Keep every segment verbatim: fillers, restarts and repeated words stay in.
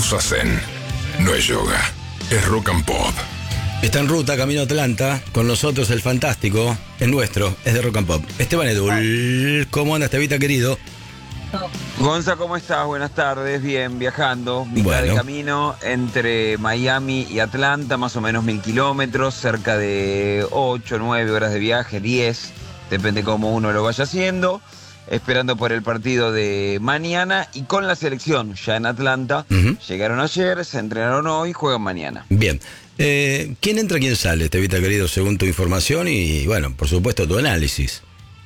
Sousa Zen. No es yoga, es rock and pop. Está en ruta, camino a Atlanta, con nosotros el fantástico, es nuestro, es de rock and pop. Esteban Edul, ¿cómo anda, Estevita querido? Gonza, ¿cómo estás? Buenas tardes, bien, viajando, mitad Bueno. de camino entre Miami y Atlanta, más o menos mil kilómetros, cerca de ocho, nueve horas de viaje, diez, depende cómo uno lo vaya haciendo, esperando por el partido de mañana y con la selección ya en Atlanta. Uh-huh. Llegaron ayer, se entrenaron hoy, juegan mañana. Bien. Eh, ¿Quién entra, quién sale, Estevita querido, según tu información y, bueno, por supuesto, tu análisis?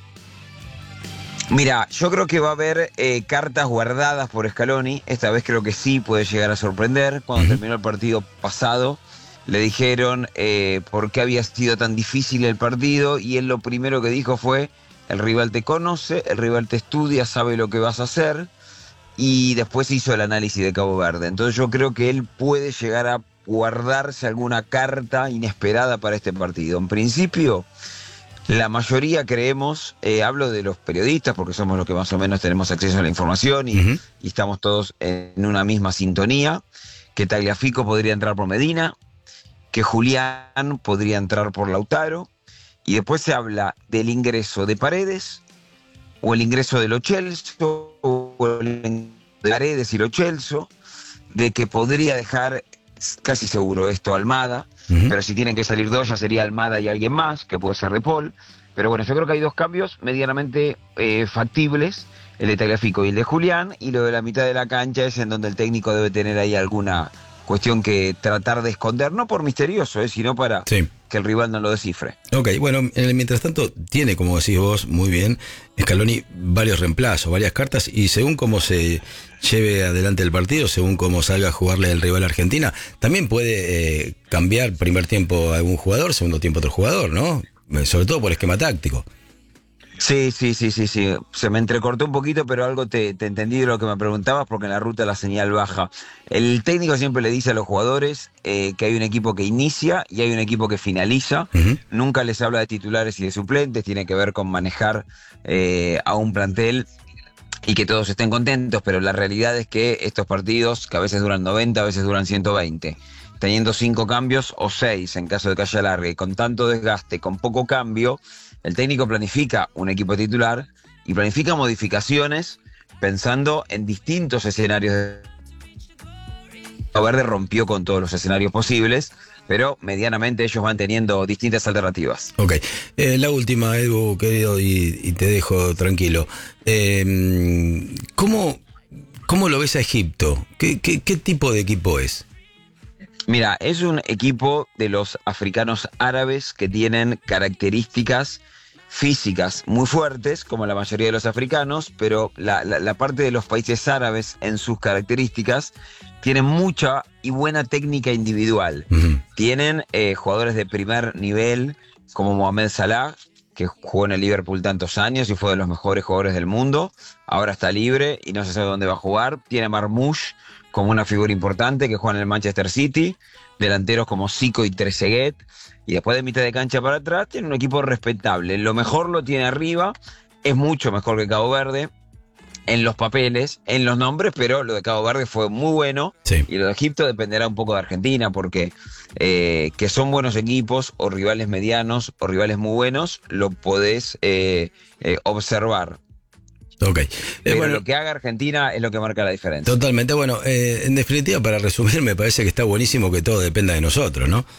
Mira, yo creo que va a haber eh, cartas guardadas por Scaloni. Esta vez creo que sí puede llegar a sorprender. Cuando uh-huh. terminó el partido pasado, le dijeron eh, por qué había sido tan difícil el partido y él lo primero que dijo fue: el rival te conoce, el rival te estudia, sabe lo que vas a hacer, y después hizo el análisis de Cabo Verde. Entonces yo creo que él puede llegar a guardarse alguna carta inesperada para este partido. En principio, la mayoría creemos, eh, hablo de los periodistas porque somos los que más o menos tenemos acceso a la información y, uh-huh. y estamos todos en una misma sintonía, que Tagliafico podría entrar por Medina, que Julián podría entrar por Lautaro, y después se habla del ingreso de Paredes, o el ingreso de Lo Celso, o el ingreso de Paredes y Lo Celso, de que podría dejar casi seguro esto Almada, uh-huh. pero si tienen que salir dos ya sería Almada y alguien más, que puede ser De Paul. Pero bueno, yo creo que hay dos cambios medianamente eh, factibles, el de Tagliafico y el de Julián, y lo de la mitad de la cancha es en donde el técnico debe tener ahí alguna cuestión que tratar de esconder, no por misterioso, eh, sino para sí. que el rival no lo descifre. Ok, bueno, mientras tanto tiene, como decís vos muy bien, Scaloni varios reemplazos, varias cartas, y según cómo se lleve adelante el partido, según cómo salga a jugarle el rival a Argentina, también puede eh, cambiar primer tiempo a algún jugador, segundo tiempo a otro jugador, ¿no? Sobre todo por esquema táctico. Sí, sí, sí, sí, sí. Se me entrecortó un poquito, pero algo te, te entendí de lo que me preguntabas, porque en la ruta la señal baja. El técnico siempre le dice a los jugadores eh, que hay un equipo que inicia y hay un equipo que finaliza. Uh-huh. Nunca les habla de titulares y de suplentes, tiene que ver con manejar eh, a un plantel y que todos estén contentos, pero la realidad es que estos partidos, que a veces duran noventa, a veces duran ciento veinte, teniendo cinco cambios o seis en caso de que haya larga, y con tanto desgaste, con poco cambio, el técnico planifica un equipo titular y planifica modificaciones pensando en distintos escenarios. Cabo Verde rompió con todos los escenarios posibles, pero medianamente ellos van teniendo distintas alternativas. Ok, eh, la última, Edu, querido, y, y te dejo tranquilo. Eh, ¿cómo, ¿Cómo lo ves a Egipto? ¿Qué, qué, qué tipo de equipo es? Mira, es un equipo de los africanos árabes que tienen características físicas muy fuertes, como la mayoría de los africanos, pero la, la, la parte de los países árabes en sus características tienen mucha y buena técnica individual. Uh-huh. Tienen eh, jugadores de primer nivel como Mohamed Salah, que jugó en el Liverpool tantos años y fue de los mejores jugadores del mundo, ahora está libre y no se sabe dónde va a jugar. Tiene Marmoush como una figura importante que juega en el Manchester City, delanteros como Zico y Trezeguet, y después de mitad de cancha para atrás tiene un equipo respetable. Lo mejor lo tiene arriba, es mucho mejor que Cabo Verde en los papeles, en los nombres, pero lo de Cabo Verde fue muy bueno, sí. Y lo de Egipto dependerá un poco de Argentina, porque eh, que son buenos equipos o rivales medianos o rivales muy buenos, lo podés eh, eh, observar. Ok. Eh, Pero bueno, lo que haga Argentina es lo que marca la diferencia. Totalmente. Bueno, eh, en definitiva, para resumir, me parece que está buenísimo que todo dependa de nosotros, ¿no?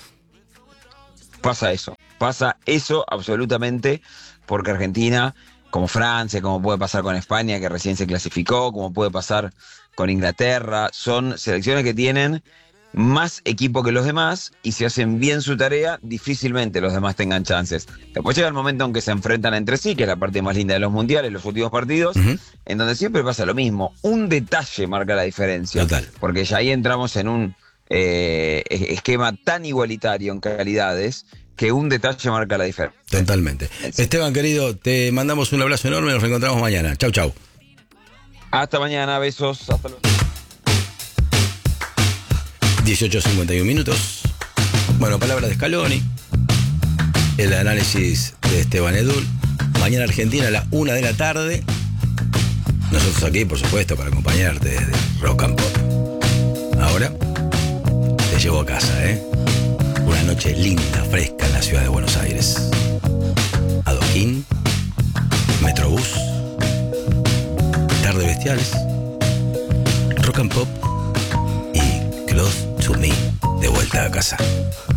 Pasa eso. Pasa eso absolutamente, porque Argentina, como Francia, como puede pasar con España, que recién se clasificó, como puede pasar con Inglaterra, son selecciones que tienen más equipo que los demás, y si hacen bien su tarea, difícilmente los demás tengan chances. Después llega el momento en que se enfrentan entre sí, que es la parte más linda de los mundiales, los últimos partidos, uh-huh. en donde siempre pasa lo mismo. Un detalle marca la diferencia. Total. Porque ya ahí entramos en un eh, esquema tan igualitario en calidades, que un detalle marca la diferencia. Totalmente. Sí. Esteban, querido, te mandamos un abrazo enorme, nos reencontramos mañana. Chau, chau. Hasta mañana, besos, hasta luego. dieciocho cincuenta y uno minutos. Bueno, palabra de Scaloni. El análisis de Esteban Edul. Mañana Argentina a la una de la tarde. Nosotros aquí, por supuesto, para acompañarte desde Rock and Pop. Ahora te llevo a casa, ¿eh? Una noche linda, fresca en la ciudad de Buenos Aires. Adoquín, Metrobús, Tarde Bestiales, Rock and Pop y Close to Me, de vuelta a casa.